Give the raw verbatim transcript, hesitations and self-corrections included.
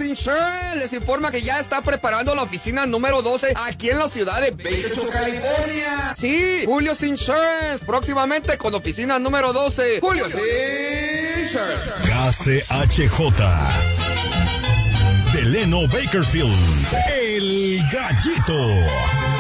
Insurance les informa que ya está preparando la oficina número doce aquí en la ciudad de Bakersfield, California. Sí, Julio's Insurance, próximamente con oficina número doce. Julio's Insurance. K C H J. Delano Bakersfield, el Gallito.